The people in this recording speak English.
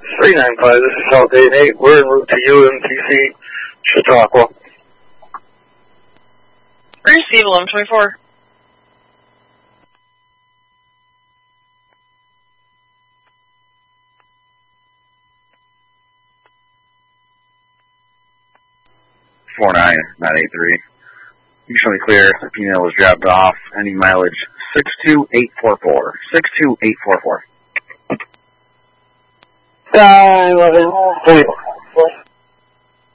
395, this is South 88. We're en route to UMTC, Chautauqua. Receive 1124. .49, not 83. You show me clear. The female was dropped off. Any mileage 62844. 62844. 11.